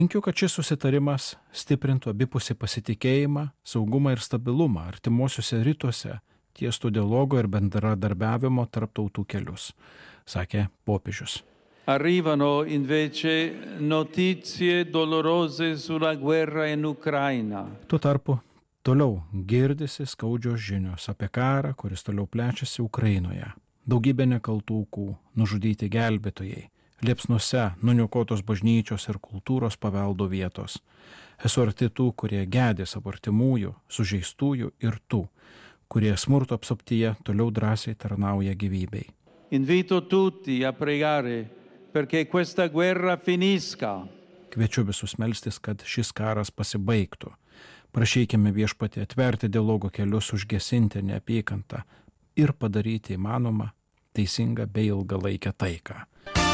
Linkiu, kad šis susitarimas stiprintų abipusį pasitikėjimą, saugumą ir stabilumą artimuosiuose rytuose, tiestų dialogo ir bendradarbiavimo tarp tautų kelius, sakė popiežius. Arrivano invece notizie dolorose sulla guerra in Ucraina. Tuo tarpu toliau girdisi skaudžios žinios apie karą, kuris toliau plečiasi Ukrainoje. Daugybė nekaltų aukų, nužudyti gelbėtojai, liepsnuose nuniokotos bažnyčios ir kultūros paveldo vietos. Esu arti tų, kurie gedi savo artimųjų, sužeistųjų ir tų, kurie smurto apsuptyje toliau drąsiai tarnauja gyvybei. Invito tutti a pregare perché questa guerra finisca. Kviečiu visus melstis, kad šis karas pasibaigtų. Prašykime Viešpatį atverti dialogo kelius, užgesinti neapykantą ir padaryti įmanomą teisingą bei ilgalaikę taiką.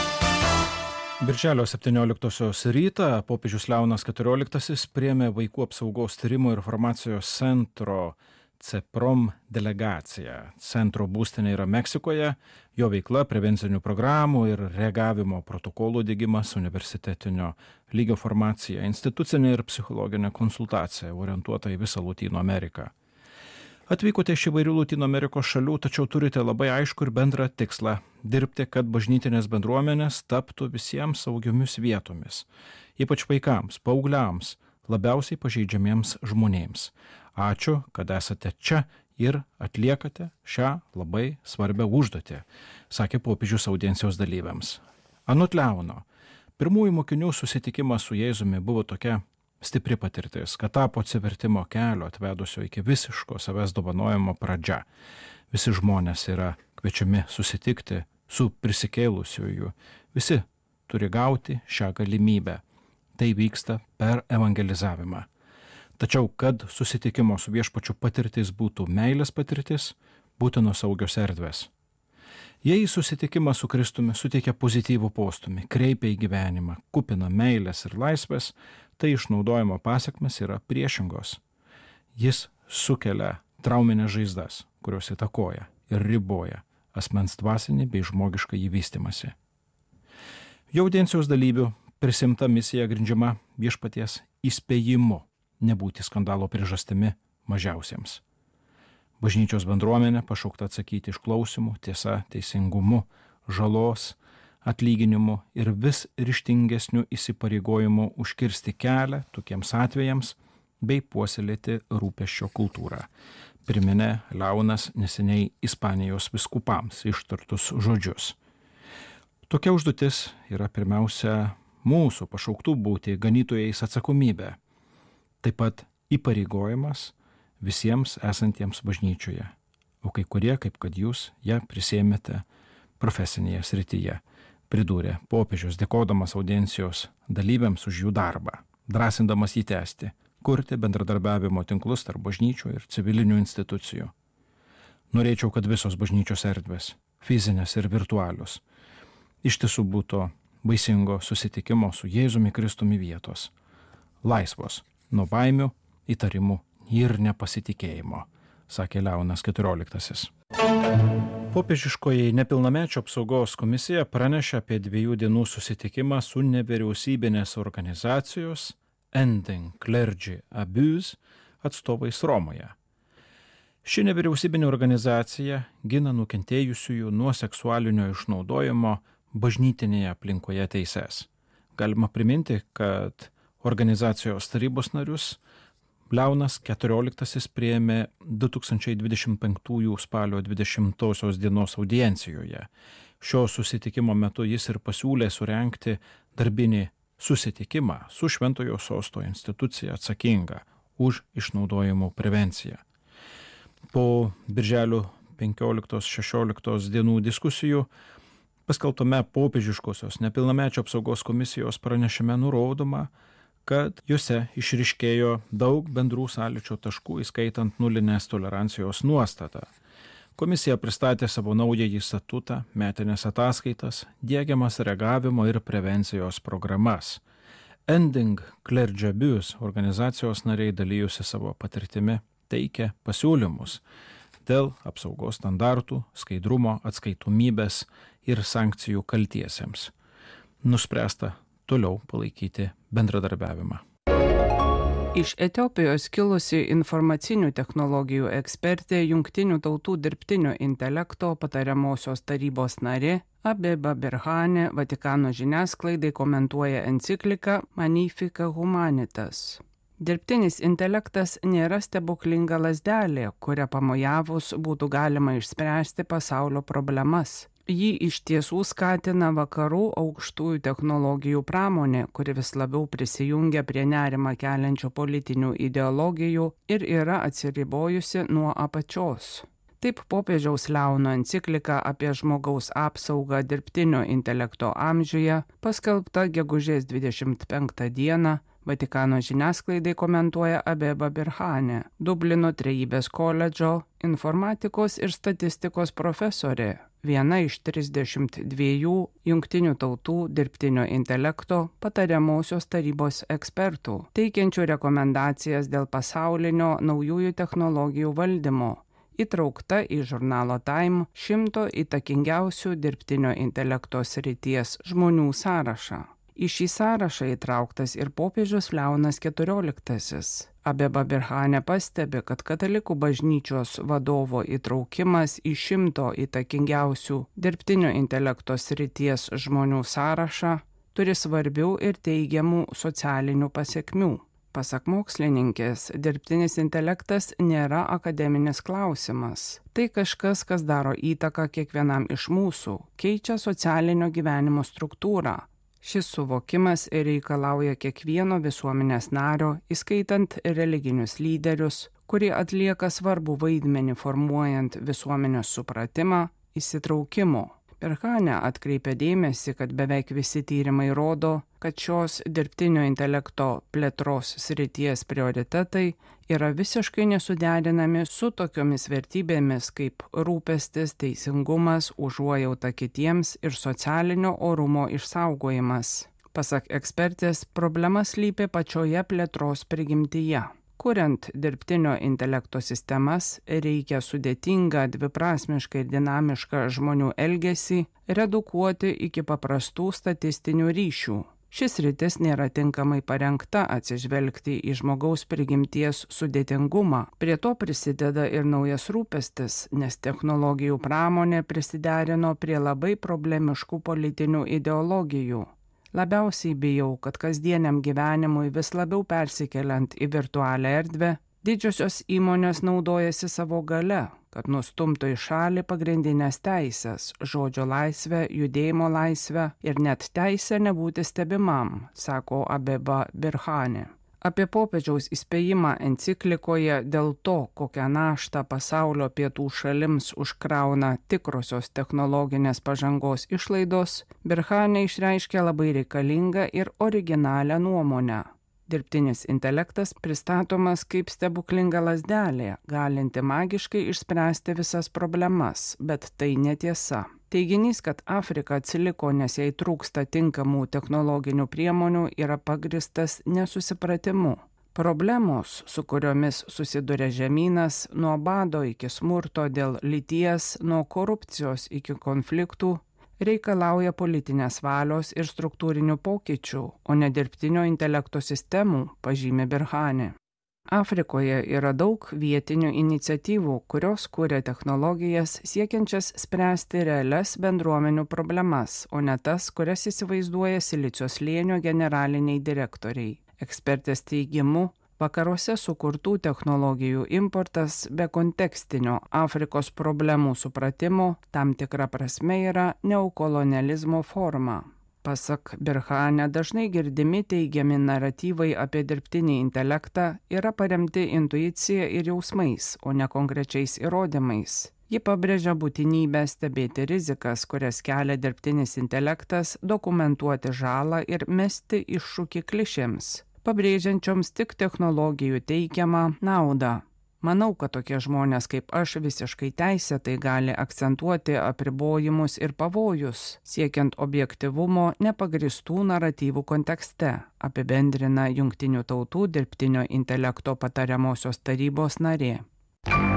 Birželio 17-osios rytą popiežius Leonas XIV priėmė Vaikų apsaugos tyrimo ir informacijos centro CEPROM delegaciją. Centro būstinė yra Meksikoje, jo veikla, prevencinių programų ir reagavimo protokolų diegimas, universitetinio lygio formacija, institucinė ir psichologinė konsultacija orientuota į visą Lotynų Ameriką. Atvykote iš įvairių Lotynų Amerikos šalių, tačiau turite labai aišku ir bendrą tikslą – dirbti, kad bažnytinės bendruomenės taptų visiems saugiomis vietomis, ypač vaikams, paaugliams, labiausiai pažeidžiamiems žmonėms. Ačiū, kad esate čia ir atliekate šią labai svarbią užduotį, sakė popiežius audiencijos dalyviams. Anot Leono, pirmųjų mokinių susitikimas su Jėzumi buvo tokia stipri patirtis, kad tapo atsivertimo kelio atvedusio iki visiško savęs dovanojimo pradžia. Visi žmonės yra kviečiami susitikti su prisikėlusiųjų. Visi turi gauti šią galimybę. Tai vyksta per evangelizavimą. Tačiau, kad susitikimo su Viešpačiu patirtis būtų meilės patirtis, būtinos saugios erdvės. Jei susitikimas su Kristumi suteikia pozityvų postumį, kreipia į gyvenimą, kupina meilės ir laisvės, tai išnaudojimo pasekmes yra priešingos. Jis sukelia trauminės žaizdas, kurios įtakoja ir riboja asmens dvasinį bei žmogišką įvystymąsi. Jo audiencijos dalyvių prisimta misija grindžiama Viešpaties įspėjimu nebūti skandalo priežastimi mažiausiems. Bažnyčios bendruomenė pašaukta atsakyti išklausimu, tiesa, teisingumu, žalos, atlyginimu ir vis ryžtingesniu įsipareigojimu užkirsti kelią tokiems atvejams bei puoselėti rūpesčio kultūrą. Priminė Leonas neseniai Ispanijos vyskupams ištartus žodžius. Tokia užduotis yra pirmiausia mūsų pašauktų būti ganytojais atsakomybė. Taip pat įpareigojimas visiems esantiems bažnyčioje, o kai kurie, kaip kad jūs, ją prisėmėte profesinėje srityje, pridūrė popiežius, dėkodamas audiencijos dalyviams už jų darbą, drąsindamas jį tęsti, kurti bendradarbiavimo tinklus tarp bažnyčių ir civilinių institucijų. Norėčiau, kad visos bažnyčios erdvės, fizinės ir virtualios, iš tiesų būtų vaisingo susitikimo su Jėzumi Kristumi vietos, laisvos nuo baimių, įtarimų ir nepasitikėjimo, sakė Leonas XIV. Popiežiškoji nepilnamečio apsaugos komisija pranešė apie 2 dienų susitikimą su nevyriausybinės organizacijos Ending Clergy Abuse atstovais Romoje. Ši nevyriausybinė organizacija gina nukentėjusiųjų nuo seksualinio išnaudojimo bažnytinėje aplinkoje teises. Galima priminti, kad organizacijos tarybos narius Leonas XIV priėmė 2025 spalio 20 dienos audiencijoje. Šio susitikimo metu jis ir pasiūlė surengti darbinį susitikimą su Šventojo Sosto institucija atsakinga už išnaudojimų prevenciją. Po birželio 15-16 dienų diskusijų paskelbtame popiežiškosios nepilnamečio apsaugos komisijos pranešime nurodoma, kad juose išryškėjo daug bendrų sąlyčio taškų, įskaitant nulinės tolerancijos nuostatą. Komisija pristatė savo naująjį statutą, metinės ataskaitas, diegiamas reagavimo ir prevencijos programas. Ending Clergy Abuse organizacijos nariai dalyjusi savo patirtimi teikia pasiūlymus dėl apsaugos standartų, skaidrumo, atskaitomybės ir sankcijų kaltiesiems. Nuspręsta toliau palaikyti bendradarbiavimą. Iš Etiopijos kilusi informacinių technologijų ekspertė Jungtinių tautų dirbtinio intelekto patariamosios tarybos narė Abeba Birhane Vatikano žiniasklaidai komentuoja encikliką Magnificat Humanitas. Dirbtinis intelektas nėra stebuklinga lazdelė, kuria pamojavus būtų galima išspręsti pasaulio problemas. Jį iš tiesų skatina vakarų aukštųjų technologijų pramonė, kuri vis labiau prisijungia prie nerimą keliančių politinių ideologijų ir yra atsiribojusi nuo apačios. Taip popiežiaus Leono enciklika apie žmogaus apsaugą dirbtinio intelekto amžiuje, paskelbta gegužės 25 dieną, Vatikano žiniasklaidai komentuoja Abeba Birhane, Dublino Trejybės koledžo informatikos ir statistikos profesorė, viena iš 32 Jungtinių tautų dirbtinio intelekto patariamosios tarybos ekspertų, teikiančių rekomendacijas dėl pasaulinio naujųjų technologijų valdymo, įtraukta į žurnalo Time 100 įtakingiausių dirbtinio intelekto srities žmonių sąrašą. Į šį sąrašą įtrauktas ir popiežius Leonas XIV. Abeba Birhane pastebi, kad katalikų bažnyčios vadovo įtraukimas į 100 įtakingiausių dirbtinio intelekto srities žmonių sąrašą turi svarbių ir teigiamų socialinių pasekmių. Pasak mokslininkės, dirbtinis intelektas nėra akademinis klausimas. Tai kažkas, kas daro įtaką kiekvienam iš mūsų, keičia socialinio gyvenimo struktūrą. Šis suvokimas reikalauja kiekvieno visuomenės nario, įskaitant religinius lyderius, kurie atlieka svarbų vaidmenį formuojant visuomenės supratimą, įsitraukimo. Birhane atkreipia dėmesį, kad beveik visi tyrimai rodo, kad šios dirbtinio intelekto plėtros srities prioritetai yra visiškai nesuderinami su tokiomis vertybėmis kaip rūpestis, teisingumas, užuojauta kitiems ir socialinio orumo išsaugojimas. Pasak ekspertės, problema slypi pačioje plėtros prigimtyje. Kuriant dirbtinio intelekto sistemas, reikia sudėtingą, dviprasmišką ir dinamišką žmonių elgesį redukuoti iki paprastų statistinių ryšių. Šis sritis nėra tinkamai parengta atsižvelgti į žmogaus prigimties sudėtingumą. Prie to prisideda ir naujas rūpestis, nes technologijų pramonė prisiderino prie labai problemiškų politinių ideologijų. Labiausiai bijau, kad kasdieniam gyvenimui vis labiau persikeliant į virtualią erdvę, didžiosios įmonės naudojasi savo gale, kad nustumtų į šalį pagrindinės teisės – žodžio laisvę, judėjimo laisvę ir net teisę nebūti stebimam, sako Abeba Birhane. Apie popiežiaus įspėjimą enciklikoje dėl to, kokią naštą pasaulio pietų šalims užkrauna tikrosios technologinės pažangos išlaidos, Birhane išreiškė labai reikalingą ir originalią nuomonę. Dirbtinis intelektas pristatomas kaip stebuklinga lazdelė, galinti magiškai išspręsti visas problemas, bet tai netiesa. Teiginys, kad Afrika atsiliko, nes jai trūksta tinkamų technologinių priemonių, yra pagristas nesusipratimu. Problemos, su kuriomis susiduria žemynas, nuo bado iki smurto dėl lyties, nuo korupcijos iki konfliktų, reikalauja politinės valios ir struktūrinių pokyčių, o ne dirbtinio intelekto sistemų, pažymi Birhane. Afrikoje yra daug vietinių iniciatyvų, kurios kuria technologijas siekiančias spręsti realias bendruomenių problemas, o ne tas, kurias įsivaizduoja Silicio slėnio generaliniai direktoriai. Ekspertės teigimu, vakaruose sukurtų technologijų importas be kontekstinio Afrikos problemų supratimo tam tikra prasme yra neokolonializmo forma. Pasak Birhane, dažnai girdimi teigiami naratyvai apie dirbtinį intelektą yra paremti intuicija ir jausmais, o ne konkrečiais įrodymais. Ji pabrėžia būtinybę stebėti rizikas, kurias kelia dirbtinis intelektas, dokumentuoti žalą ir mesti iššūkį klišėms, pabrėžiančioms tik technologijų teikiamą naudą. Manau, kad tokie žmonės kaip aš visiškai teisėtai gali akcentuoti apribojimus ir pavojus, siekiant objektyvumo nepagristų naratyvų kontekste, apibendrina Jungtinių tautų dirbtinio intelekto patariamosios tarybos narė.